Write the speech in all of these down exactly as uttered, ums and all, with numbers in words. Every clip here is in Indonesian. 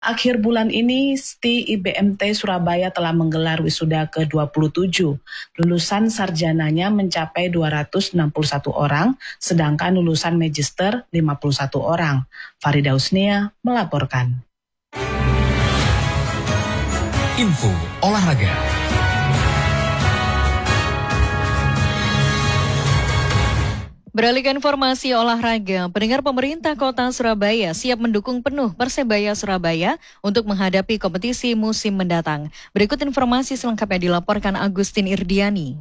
Akhir bulan ini, S T I I B M T Surabaya telah menggelar wisuda ke dua puluh tujuh. Lulusan sarjananya mencapai dua ratus enam puluh satu orang, sedangkan lulusan magister lima puluh satu orang. Farida Husnia melaporkan. Info olahraga. Beralih ke informasi olahraga, pendengar, pemerintah Kota Surabaya siap mendukung penuh Persebaya Surabaya untuk menghadapi kompetisi musim mendatang. Berikut informasi selengkapnya dilaporkan Agustin Irdiani.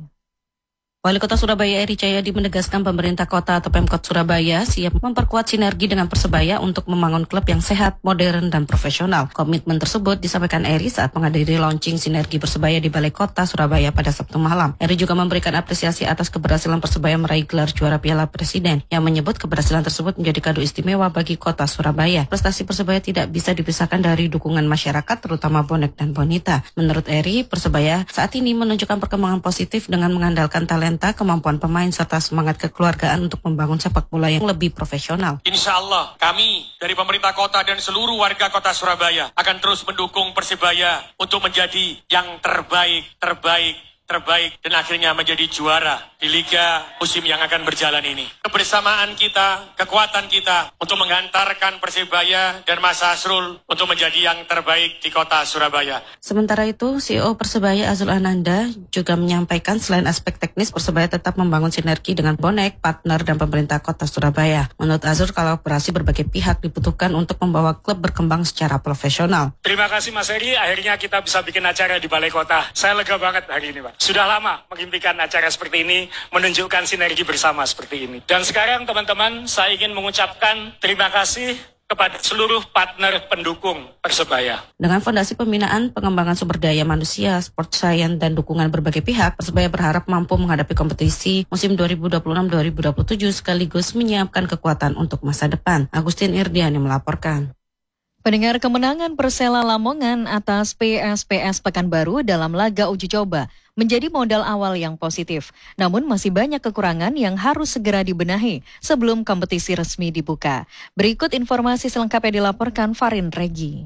Wali Kota Surabaya Eri Cahyadi menegaskan pemerintah kota atau Pemkot Surabaya siap memperkuat sinergi dengan Persebaya untuk membangun klub yang sehat, modern, dan profesional. Komitmen tersebut disampaikan Eri saat menghadiri launching sinergi Persebaya di Balai Kota Surabaya pada Sabtu malam. Eri juga memberikan apresiasi atas keberhasilan Persebaya meraih gelar juara Piala Presiden, yang menyebut keberhasilan tersebut menjadi kado istimewa bagi Kota Surabaya. Prestasi Persebaya tidak bisa dipisahkan dari dukungan masyarakat, terutama bonek dan bonita. Menurut Eri, Persebaya saat ini menunjukkan perkembangan positif dengan mengandalkan talenta, kemampuan pemain, serta semangat kekeluargaan untuk membangun sepak bola yang lebih profesional. Insya Allah kami dari pemerintah kota dan seluruh warga kota Surabaya akan terus mendukung Persebaya untuk menjadi yang terbaik, terbaik, terbaik, dan akhirnya menjadi juara di Liga musim yang akan berjalan ini. Kebersamaan kita, kekuatan kita untuk menghantarkan Persebaya dan Mas Asrul untuk menjadi yang terbaik di kota Surabaya. Sementara itu, C E O Persebaya Azul Ananda juga menyampaikan selain aspek teknis, Persebaya tetap membangun sinergi dengan bonek, partner, dan pemerintah kota Surabaya. Menurut Azul, kolaborasi berbagai pihak dibutuhkan untuk membawa klub berkembang secara profesional. Terima kasih Mas Eri, akhirnya kita bisa bikin acara di Balai Kota. Saya lega banget hari ini, Pak. Sudah lama mengimpikan acara seperti ini, menunjukkan sinergi bersama seperti ini. Dan sekarang teman-teman, saya ingin mengucapkan terima kasih kepada seluruh partner pendukung Persebaya. Dengan fondasi pembinaan, pengembangan sumber daya manusia, sport science, dan dukungan berbagai pihak, Persebaya berharap mampu menghadapi kompetisi musim dua ribu dua puluh enam dua ribu dua puluh tujuh sekaligus menyiapkan kekuatan untuk masa depan. Agustin Irdiani melaporkan. Pendengar, kemenangan Persela Lamongan atas P S P S Pekanbaru dalam laga uji coba menjadi modal awal yang positif. Namun masih banyak kekurangan yang harus segera dibenahi sebelum kompetisi resmi dibuka. Berikut informasi selengkapnya dilaporkan Farin Regi.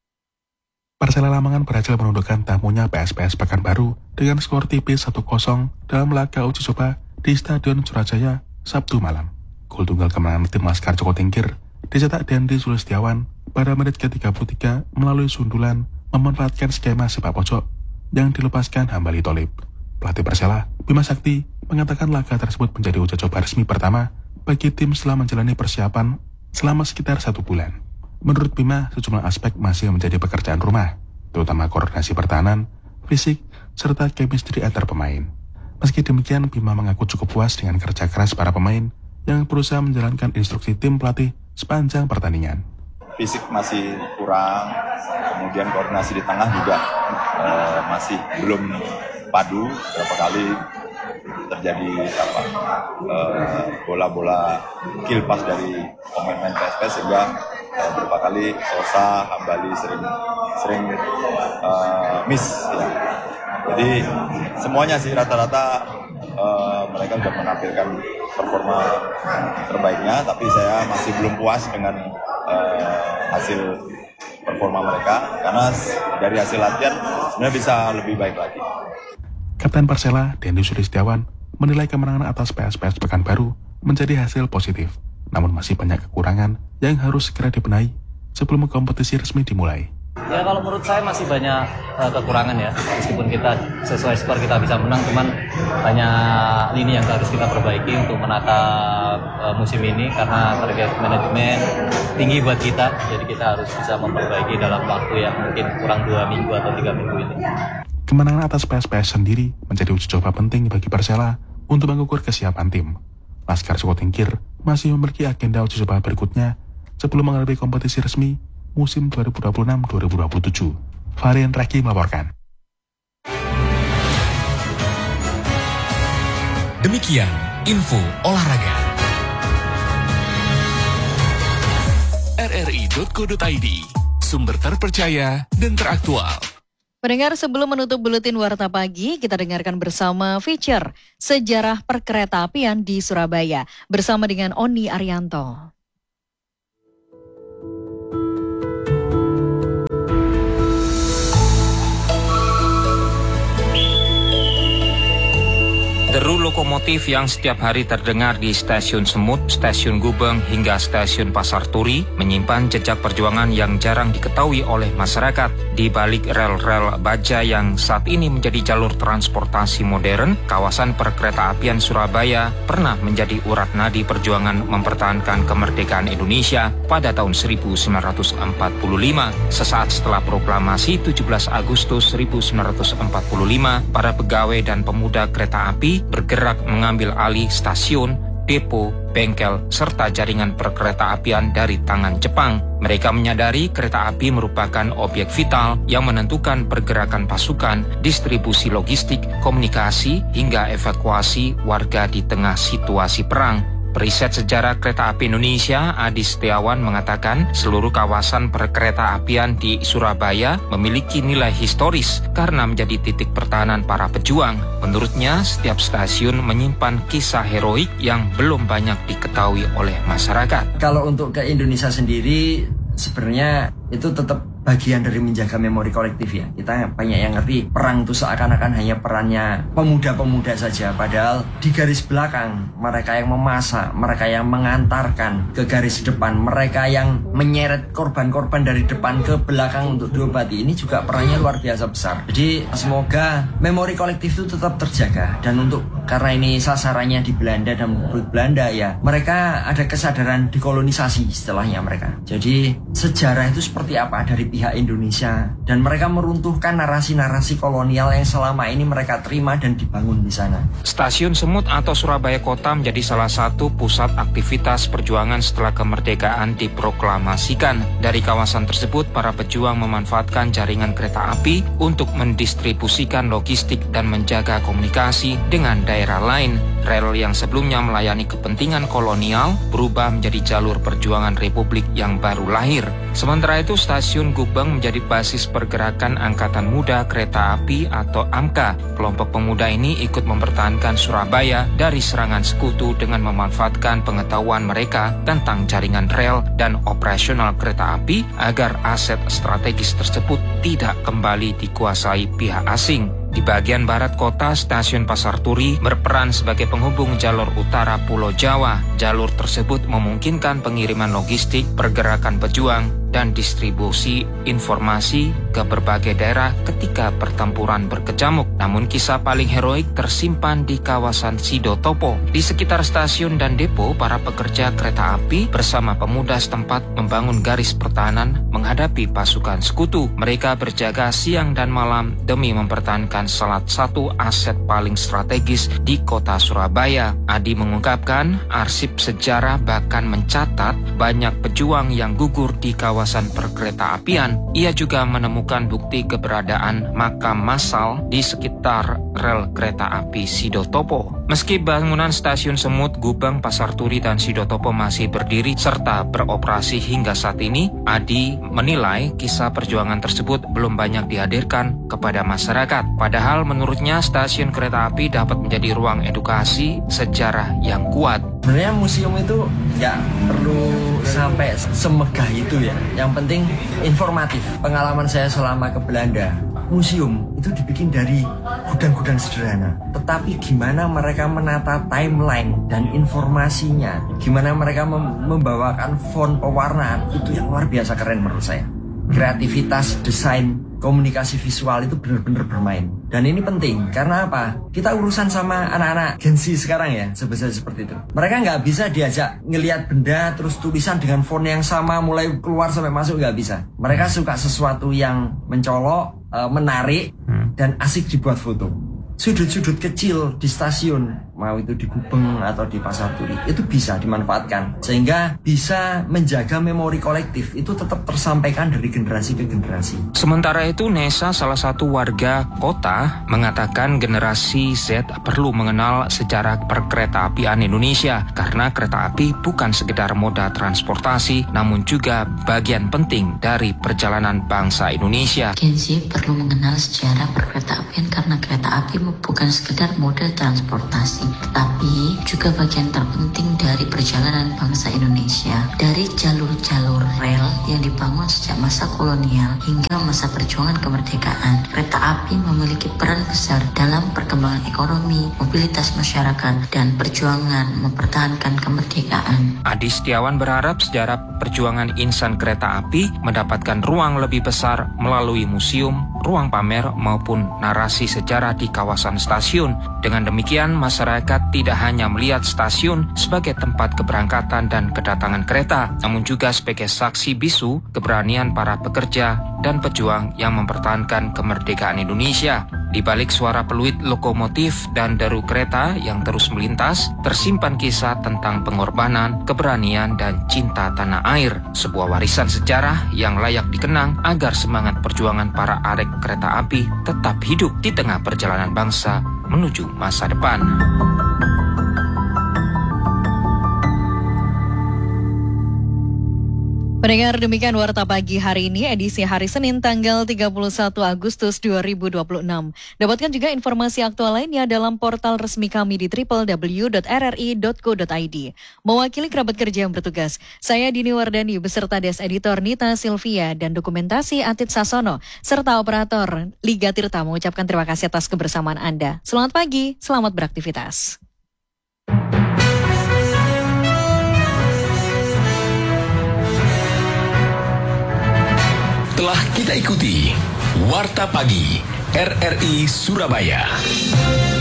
Persela Lamongan berhasil menundukkan tamunya P S P S Pekanbaru dengan skor tipis satu kosong dalam laga uji coba di Stadion Surajaya Sabtu malam. Gol tunggal kemenangan tim Laskar Joko Tingkir dicetak Dendi Sulistiawan pada menit ke tiga puluh tiga melalui sundulan memanfaatkan skema sepak pojok yang dilepaskan Hambali Tholib. Pelatih Persela, Bima Sakti, mengatakan laga tersebut menjadi uji coba resmi pertama bagi tim setelah menjalani persiapan selama sekitar satu bulan. Menurut Bima, sejumlah aspek masih menjadi pekerjaan rumah, terutama koordinasi pertahanan, fisik, serta chemistry antar pemain. Meski demikian, Bima mengaku cukup puas dengan kerja keras para pemain yang berusaha menjalankan instruksi tim pelatih sepanjang pertandingan. Fisik masih kurang, kemudian koordinasi di tengah juga uh, masih belum padu. Berapa kali terjadi apa uh, bola-bola kill pass dari pemain-pemain P S P S sehingga uh, beberapa kali Sosa, Hambali sering sering uh, miss. Ya. Jadi semuanya sih rata-rata uh, mereka sudah menampilkan performa terbaiknya, tapi saya masih belum puas dengan uh, hasil performa mereka karena dari hasil latihan sebenarnya bisa lebih baik lagi. Kapten Persela, Dendi Sulistiawan, menilai kemenangan atas P S P S Pekanbaru menjadi hasil positif, namun masih banyak kekurangan yang harus segera dibenahi sebelum kompetisi resmi dimulai. Ya kalau menurut saya masih banyak uh, kekurangan ya, meskipun kita sesuai skor kita bisa menang, cuman banyak lini yang harus kita perbaiki untuk menata uh, musim ini karena target manajemen tinggi buat kita, jadi kita harus bisa memperbaiki dalam waktu yang mungkin kurang dua minggu atau tiga minggu ini. Kemenangan atas P S P S sendiri menjadi uji coba penting bagi Persela untuk mengukur kesiapan tim. Laskar Joko Tingkir masih memiliki agenda uji coba berikutnya sebelum menghadapi kompetisi resmi musim dua ribu dua puluh enam dua ribu dua puluh tujuh. Varian Reki melaporkan. Demikian info olahraga. R R I titik co titik i d, sumber terpercaya dan teraktual. Pendengar, sebelum menutup buletin Warta Pagi, kita dengarkan bersama feature Sejarah Perkeretaapian di Surabaya bersama dengan Oni Arianto. lokomotif yang setiap hari terdengar di stasiun Semut, stasiun Gubeng hingga stasiun Pasar Turi menyimpan jejak perjuangan yang jarang diketahui oleh masyarakat. Di balik rel-rel baja yang saat ini menjadi jalur transportasi modern, kawasan perkeretaapian Surabaya pernah menjadi urat nadi perjuangan mempertahankan kemerdekaan Indonesia pada tahun seribu sembilan ratus empat puluh lima. Sesaat setelah proklamasi tujuh belas Agustus seribu sembilan ratus empat puluh lima, para pegawai dan pemuda kereta api bergerak mengambil alih stasiun, depo, bengkel, serta jaringan perkeretaapian dari tangan Jepang. Mereka menyadari kereta api merupakan objek vital yang menentukan pergerakan pasukan, distribusi logistik, komunikasi, hingga evakuasi warga di tengah situasi perang. Periset sejarah kereta api Indonesia, Adi Setiawan, mengatakan seluruh kawasan perkeretaapian di Surabaya memiliki nilai historis karena menjadi titik pertahanan para pejuang. Menurutnya, setiap stasiun menyimpan kisah heroik yang belum banyak diketahui oleh masyarakat. Kalau untuk ke Indonesia sendiri, sebenarnya itu tetap bagian dari menjaga memori kolektif ya. Kita banyak yang ngerti perang itu seakan-akan hanya perannya pemuda-pemuda saja. Padahal di garis belakang, mereka yang memasak, mereka yang mengantarkan ke garis depan, mereka yang menyeret korban-korban dari depan ke belakang untuk diobati, ini juga perannya luar biasa besar. Jadi semoga memori kolektif itu tetap terjaga. Dan untuk karena ini sasarannya di Belanda dan Belanda ya, mereka ada kesadaran dekolonisasi istilahnya mereka. Jadi sejarah itu seperti apa dari pihak Indonesia, dan mereka meruntuhkan narasi-narasi kolonial yang selama ini mereka terima dan dibangun di sana. Stasiun Semut atau Surabaya Kota menjadi salah satu pusat aktivitas perjuangan setelah kemerdekaan diproklamasikan. Dari kawasan tersebut, para pejuang memanfaatkan jaringan kereta api untuk mendistribusikan logistik dan menjaga komunikasi dengan daerah lain. Rel yang sebelumnya melayani kepentingan kolonial berubah menjadi jalur perjuangan Republik yang baru lahir. Sementara itu, stasiun Gubeng menjadi basis pergerakan Angkatan Muda Kereta Api atau A M K A. Kelompok pemuda ini ikut mempertahankan Surabaya dari serangan sekutu dengan memanfaatkan pengetahuan mereka tentang jaringan rel dan operasional kereta api agar aset strategis tersebut tidak kembali dikuasai pihak asing. Di bagian barat kota, stasiun Pasar Turi berperan sebagai penghubung jalur utara Pulau Jawa. Jalur tersebut memungkinkan pengiriman logistik, pergerakan pejuang, dan distribusi informasi ke berbagai daerah ketika pertempuran berkecamuk. Namun kisah paling heroik tersimpan di kawasan Sidotopo. Di sekitar stasiun dan depo, para pekerja kereta api bersama pemuda setempat membangun garis pertahanan menghadapi pasukan sekutu. Mereka berjaga siang dan malam demi mempertahankan salah satu aset paling strategis di kota Surabaya. Adi mengungkapkan, arsip sejarah bahkan mencatat banyak pejuang yang gugur di kawasan perkeretaapian. Ia juga menemukan bukti keberadaan makam massal di sekitar rel kereta api Sidotopo. Meski bangunan stasiun Semut, Gubeng, Pasar Turi, dan Sidotopo masih berdiri serta beroperasi hingga saat ini, Adi menilai kisah perjuangan tersebut belum banyak dihadirkan kepada masyarakat. Padahal menurutnya stasiun kereta api dapat menjadi ruang edukasi sejarah yang kuat. Sebenarnya museum itu nggak perlu sampai semegah itu ya. Yang penting informatif. Pengalaman saya selama ke Belanda, museum itu dibikin dari gudang-gudang sederhana. Tetapi gimana mereka menata timeline dan informasinya, gimana mereka mem- membawakan font pewarnaan, itu yang luar biasa keren menurut saya. Kreativitas, desain, komunikasi visual itu benar-benar bermain. Dan ini penting, karena apa? Kita urusan sama anak-anak Gen Z sekarang ya, sebesar seperti itu. Mereka nggak bisa diajak ngelihat benda, terus tulisan dengan font yang sama, mulai keluar sampai masuk, nggak bisa. Mereka suka sesuatu yang mencolok, menarik, dan asik dibuat foto. Sudut-sudut kecil di stasiun, mau itu di Gubeng atau di Pasar Turi, itu bisa dimanfaatkan sehingga bisa menjaga memori kolektif itu tetap tersampaikan dari generasi ke generasi. Sementara itu, Nesa, salah satu warga kota, mengatakan generasi Z perlu mengenal sejarah perkeretaapian Indonesia karena kereta api bukan sekedar moda transportasi, namun juga bagian penting dari perjalanan bangsa Indonesia. Gen Z perlu mengenal sejarah perkeretaapian karena kereta api bukan sekedar moda transportasi, tetapi juga bagian terpenting dari perjalanan bangsa Indonesia. Dari jalur-jalur rel yang dibangun sejak masa kolonial hingga masa perjuangan kemerdekaan, kereta api memiliki peran besar dalam perkembangan ekonomi, mobilitas masyarakat, dan perjuangan mempertahankan kemerdekaan. Adi Setiawan berharap sejarah perjuangan insan kereta api mendapatkan ruang lebih besar melalui museum, ruang pamer, maupun narasi sejarah di kawasan stasiun. Dengan demikian, masyarakat tidak hanya melihat stasiun sebagai tempat keberangkatan dan kedatangan kereta, namun juga sebagai saksi bisu keberanian para pekerja dan pejuang yang mempertahankan kemerdekaan Indonesia. Di balik suara peluit lokomotif dan deru kereta yang terus melintas, tersimpan kisah tentang pengorbanan, keberanian, dan cinta tanah air. Sebuah warisan sejarah yang layak dikenang agar semangat perjuangan para arek kereta api tetap hidup di tengah perjalanan bangsa menuju masa depan. Pendengar, demikian Warta Pagi hari ini, edisi hari Senin tanggal tiga puluh satu Agustus dua ribu dua puluh enam. Dapatkan juga informasi aktual lainnya dalam portal resmi kami di w w w titik r r i titik co titik i d. Mewakili kerabat kerja yang bertugas, saya Dini Wardani beserta Des Editor Nita Silvia dan dokumentasi Atit Sasono, serta operator Liga Tirta mengucapkan terima kasih atas kebersamaan Anda. Selamat pagi, selamat beraktivitas. Telah kita ikuti Warta Pagi R R I Surabaya.